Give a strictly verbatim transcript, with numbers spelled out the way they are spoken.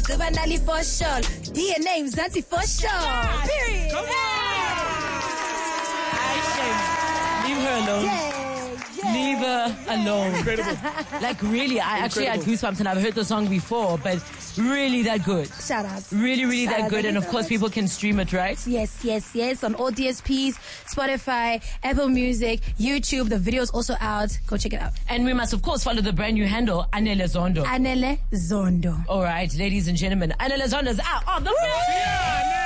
Zibanali for sure. D N A Mzansi for sure. Period. Come on. Leave her alone. Yeah. Yeah. Leave her alone. Incredible. Like really, I actually had Incredible. goosebumps and I've heard the song before, but really that good. Shout out. Really, really Shout that out. good. Thank And you of so course much. people can stream it, right? Yes, yes, yes. On all D S Ps, Spotify, Apple Music, YouTube. The video's also out. Go check it out. And we must of course follow the brand new handle, Anele Zondo. Anele Zondo. All right, ladies and gentlemen, Anele Zondo is out on the Yeah,